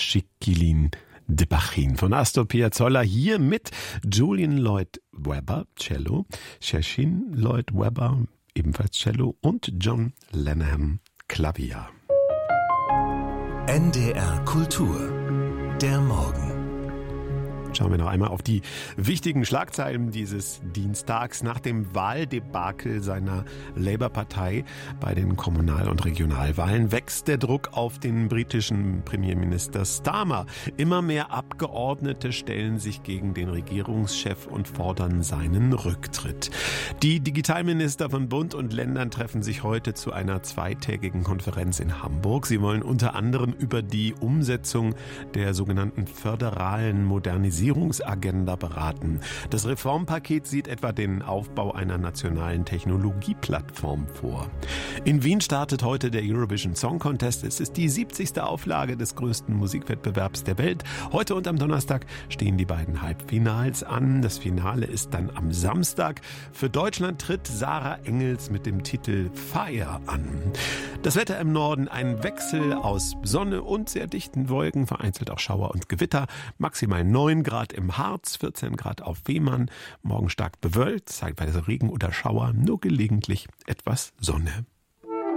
Chiquilin de Bachin von Astor Piazzolla hier mit Julian Lloyd Webber, Cello, Shashin Lloyd Webber, ebenfalls Cello und John Lennon, Klavier. NDR Kultur, der Morgen. Schauen wir noch einmal auf die wichtigen Schlagzeilen dieses Dienstags. Nach dem Wahldebakel seiner Labour-Partei bei den Kommunal- und Regionalwahlen wächst der Druck auf den britischen Premierminister Starmer. Immer mehr Abgeordnete stellen sich gegen den Regierungschef und fordern seinen Rücktritt. Die Digitalminister von Bund und Ländern treffen sich heute zu einer zweitägigen Konferenz in Hamburg. Sie wollen unter anderem über die Umsetzung der sogenannten föderalen Modernisierungsagenda beraten. Das Reformpaket sieht etwa den Aufbau einer nationalen Technologieplattform vor. In Wien startet heute der Eurovision Song Contest. Es ist die 70. Auflage des größten Musikwettbewerbs der Welt. Heute und am Donnerstag stehen die beiden Halbfinals an. Das Finale ist dann am Samstag. Für Deutschland tritt Sarah Engels mit dem Titel Fire an. Das Wetter im Norden: ein Wechsel aus Sonne und sehr dichten Wolken, vereinzelt auch Schauer und Gewitter. Maximal 9 Grad im Harz, 14 Grad auf Fehmarn. Morgen stark bewölkt, zeitweise Regen oder Schauer, nur gelegentlich etwas Sonne.